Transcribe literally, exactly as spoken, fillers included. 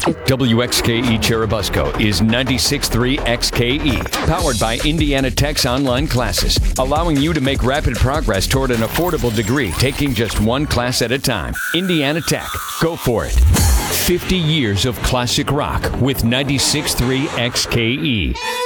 W X K E Cherubusco is ninety-six point three X K E, powered by Indiana Tech's online classes, allowing you to make rapid progress toward an affordable degree, taking just one class at a time. Indiana Tech, go for it. fifty years of classic rock with ninety-six point three X K E.